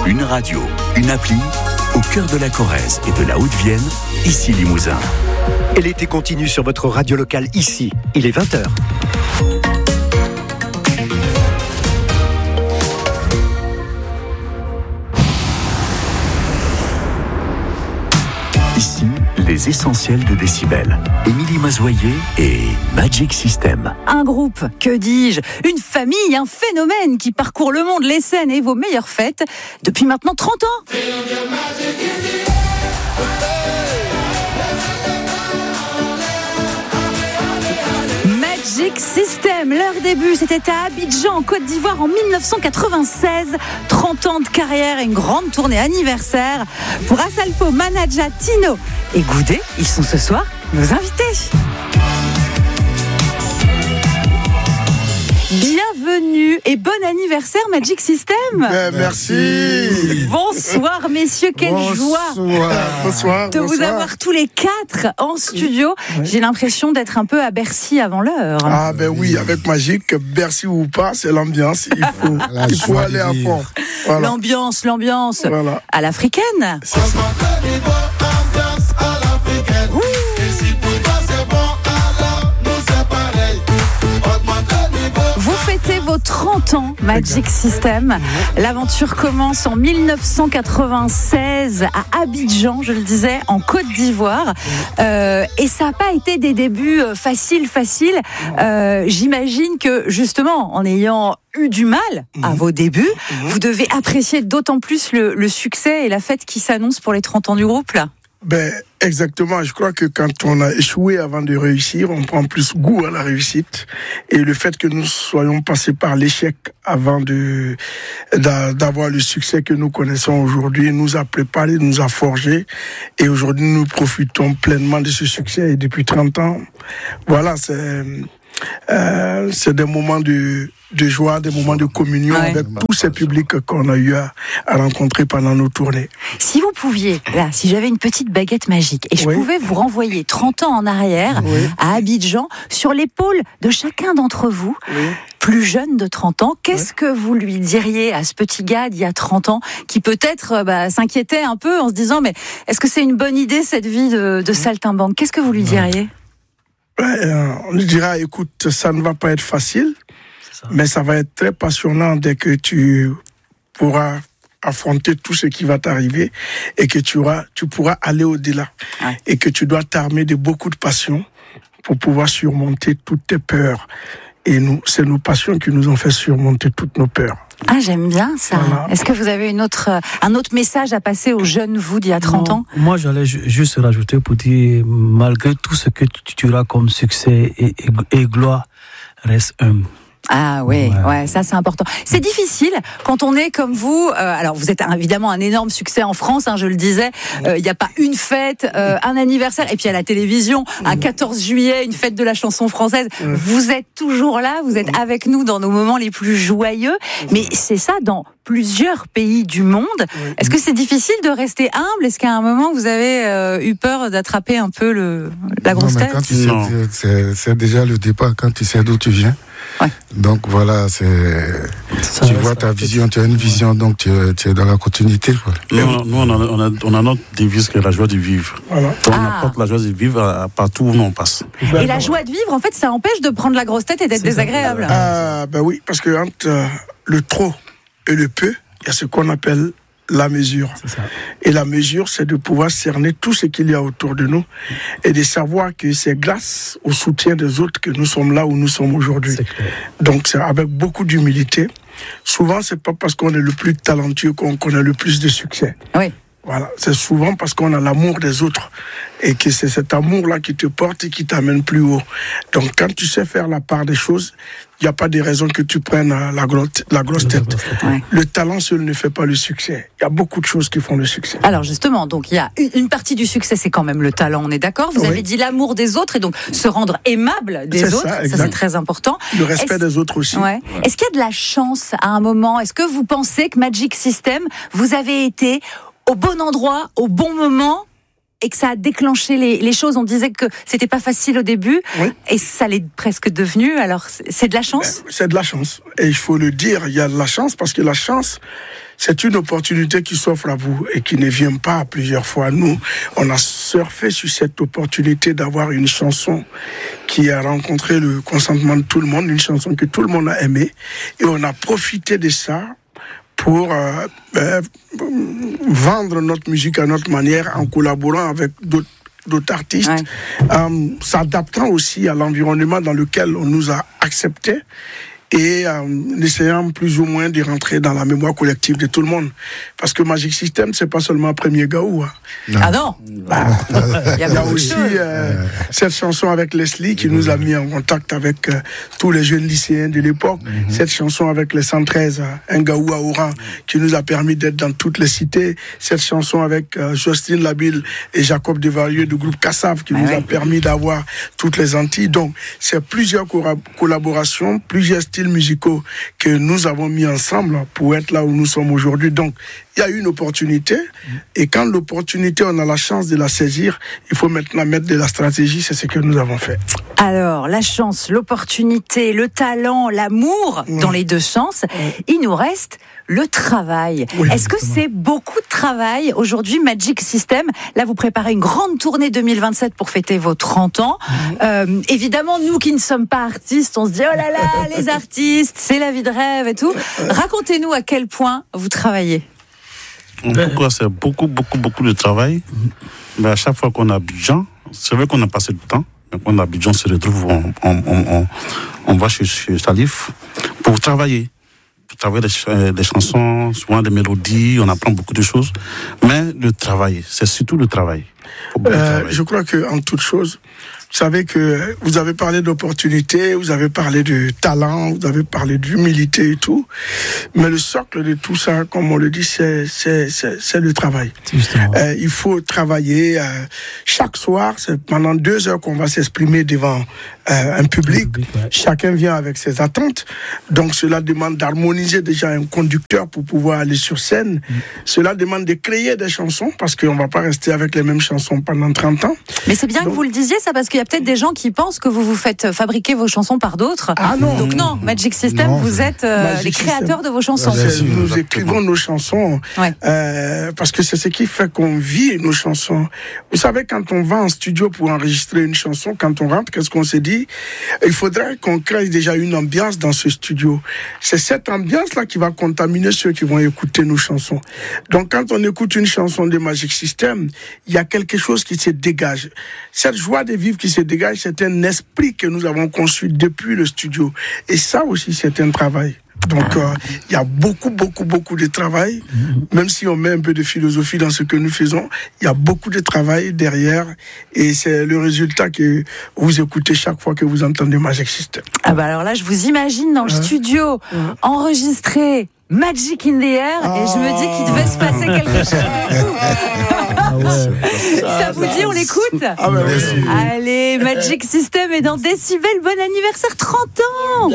Une radio, une appli, au cœur de la Corrèze et de la Haute-Vienne, ici Limousin. Et l'été continue sur votre radio locale ici. Il est 20h. Ici, les essentiels de Décibel. Émilie Mazoyer et Magic System. Un groupe, que dis-je, une famille, un phénomène qui parcourt le monde, les scènes et vos meilleures fêtes depuis maintenant 30 ans. Magic System, leur début, c'était à Abidjan, en Côte d'Ivoire, en 1996. 30 ans de carrière et une grande tournée anniversaire. Pour Asalfo, Manaja, Tino et Goudé, ils sont ce soir nos invités. Bienvenue et bon anniversaire Magic System. Merci. Bonsoir messieurs, quelle joie de vous avoir tous les quatre en studio. J'ai l'impression d'être un peu à Bercy avant l'heure. Ah ben oui, avec Magic, Bercy ou pas, c'est l'ambiance. Il faut aller à fond. Voilà. L'ambiance voilà. À l'africaine. C'est ça. Vous fêtez vos 30 ans, Magic System. L'aventure commence en 1996 à Abidjan, je le disais, en Côte d'Ivoire. Et ça n'a pas été des débuts faciles. J'imagine que, justement, en ayant eu du mal à vos débuts, vous devez apprécier d'autant plus le succès et la fête qui s'annonce pour les 30 ans du groupe, là. Ben, exactement. Je crois que quand on a échoué avant de réussir, on prend plus goût à la réussite. Et le fait que nous soyons passés par l'échec avant d'avoir le succès que nous connaissons aujourd'hui nous a préparés, nous a forgés. Et aujourd'hui, nous profitons pleinement de ce succès. Et depuis 30 ans, voilà, c'est des moments de joie, des moments de communion avec tous ces publics qu'on a eu à rencontrer pendant nos tournées. Si vous pouviez, là, si j'avais une petite baguette magique et je pouvais vous renvoyer 30 ans en arrière à Abidjan, sur l'épaule de chacun d'entre vous, plus jeune de 30 ans, qu'est-ce que vous lui diriez à ce petit gars d'il y a 30 ans qui peut-être s'inquiétait un peu en se disant mais est-ce que c'est une bonne idée cette vie de saltimbanque? Qu'est-ce que vous lui diriez? On lui dira, écoute, ça ne va pas être facile, mais ça va être très passionnant dès que tu pourras affronter tout ce qui va t'arriver et que tu pourras aller au-delà. Et que tu dois t'armer de beaucoup de passion pour pouvoir surmonter toutes tes peurs. Et c'est nos passions qui nous ont fait surmonter toutes nos peurs. Ah, j'aime bien ça. Voilà. Est-ce que vous avez un autre message à passer aux jeunes vous d'il y a 30 ans? Moi, j'allais juste rajouter pour dire, malgré tout ce que tu auras comme succès et gloire, reste humble. Ah oui, ça c'est important. C'est difficile quand on est comme vous. Alors vous êtes évidemment un énorme succès en France, je le disais. Il n'y a pas une fête, un anniversaire, et puis à la télévision, un 14 juillet, une fête de la chanson française. Vous êtes toujours là, vous êtes avec nous dans nos moments les plus joyeux. Mais c'est ça dans plusieurs pays du monde. Est-ce que c'est difficile de rester humble? Est-ce qu'à un moment vous avez eu peur d'attraper un peu la grosse tête? Quand tu sais, c'est déjà le départ, quand tu sais d'où tu viens. Donc voilà, tu vois ta vision, tu as une vision, donc tu es dans la continuité. Quoi. Nous, on a notre devise qui est la joie de vivre. Voilà. On apporte la joie de vivre partout où on passe. Et la joie de vivre, en fait, ça empêche de prendre la grosse tête et d'être désagréable. Ben oui, parce que entre le trop et le peu, il y a ce qu'on appelle la mesure. Et la mesure, c'est de pouvoir cerner tout ce qu'il y a autour de nous et de savoir que c'est grâce au soutien des autres que nous sommes là où nous sommes aujourd'hui. Donc c'est avec beaucoup d'humilité. Souvent, c'est pas parce qu'on est le plus talentueux qu'on connaît le plus de succès. Oui. Voilà, c'est souvent parce qu'on a l'amour des autres et que c'est cet amour-là qui te porte et qui t'amène plus haut. Donc quand tu sais faire la part des choses, il n'y a pas de raison que tu prennes la grosse tête. Le talent seul ne fait pas le succès. Il y a beaucoup de choses qui font le succès. Alors justement, donc il y a une partie du succès, c'est quand même le talent, on est d'accord? Vous avez dit l'amour des autres et donc se rendre aimable des autres, ça c'est très important. Le respect des autres aussi. Est-ce qu'il y a de la chance à un moment? Est-ce que vous pensez que Magic System, vous avez été au bon endroit, au bon moment, et que ça a déclenché les choses. On disait que c'était pas facile au début, et ça l'est presque devenu. Alors, c'est de la chance? C'est de la chance. Et il faut le dire, il y a de la chance, parce que la chance, c'est une opportunité qui s'offre à vous et qui ne vient pas plusieurs fois. Nous, on a surfé sur cette opportunité d'avoir une chanson qui a rencontré le consentement de tout le monde, une chanson que tout le monde a aimée, et on a profité de ça pour vendre notre musique à notre manière, en collaborant avec d'autres artistes, s'adaptant aussi à l'environnement dans lequel on nous a acceptés, et essayant plus ou moins de rentrer dans la mémoire collective de tout le monde. Parce que Magic System, c'est pas seulement Premier Gaou. Ah non. Il y a aussi cette chanson avec Leslie qui nous a mis en contact avec tous les jeunes lycéens de l'époque. Cette chanson avec les 113, un Gaou à Oran, qui nous a permis d'être dans toutes les cités. Cette chanson avec Jocelyne Labille et Jacob Devarieux du groupe Kassav, qui nous a permis d'avoir toutes les Antilles. Donc, c'est plusieurs collaborations, plusieurs styles musicaux que nous avons mis ensemble pour être là où nous sommes aujourd'hui. Donc, il y a une opportunité, et quand l'opportunité, on a la chance de la saisir, il faut maintenant mettre de la stratégie, c'est ce que nous avons fait. Alors, la chance, l'opportunité, le talent, l'amour, dans les deux sens, il nous reste le travail. Est-ce que c'est beaucoup de travail aujourd'hui, Magic System? Là, vous préparez une grande tournée 2027 pour fêter vos 30 ans. Évidemment, nous qui ne sommes pas artistes, on se dit, oh là là, les artistes, c'est la vie de rêve et tout. Racontez-nous à quel point vous travaillez. En tout cas, c'est beaucoup de travail. Mais à chaque fois qu'on a Abidjan, c'est vrai qu'on a passé du temps. Mais quand on a Abidjan, on se retrouve, on va chez Salif pour travailler. Pour travailler des chansons, souvent des mélodies, on apprend beaucoup de choses. Mais le travail, c'est surtout le travail. Je crois qu'en toute chose, vous savez que vous avez parlé d'opportunités, vous avez parlé de talent, vous avez parlé d'humilité et tout. Mais le socle de tout ça, comme on le dit, c'est le travail. Il faut travailler chaque soir. C'est pendant 2 heures qu'on va s'exprimer devant un public. Chacun vient avec ses attentes. Donc cela demande d'harmoniser déjà un conducteur pour pouvoir aller sur scène. Cela demande de créer des chansons, parce qu'on ne va pas rester avec les mêmes chansons pendant 30 ans. Mais c'est bien que vous le disiez, ça, parce qu'il y a peut-être des gens qui pensent que vous vous faites fabriquer vos chansons par d'autres. Ah non. Donc non, Magic System, vous êtes les créateurs de vos chansons. Nous écrivons nos chansons parce que c'est ce qui fait qu'on vit nos chansons. Vous savez, quand on va en studio pour enregistrer une chanson, quand on rentre, qu'est-ce qu'on se dit? Il faudrait qu'on crée déjà une ambiance dans ce studio. C'est cette ambiance-là qui va contaminer ceux qui vont écouter nos chansons. Donc quand on écoute une chanson de Magic System, il y a quelque chose qui se dégage. Cette joie de vivre qui se dégage, c'est un esprit que nous avons conçu depuis le studio. Et ça aussi, c'est un travail. Donc, il y a beaucoup de travail. Même si on met un peu de philosophie dans ce que nous faisons, il y a beaucoup de travail derrière. Et c'est le résultat que vous écoutez chaque fois que vous entendez Magic System. Ah bah alors là, je vous imagine dans le studio, enregistré Magic in the Air, et je me dis qu'il devait se passer quelque chose de fou. Ça vous dit, on l'écoute? Allez, Magic System est dans Décibel, bon anniversaire, 30 ans.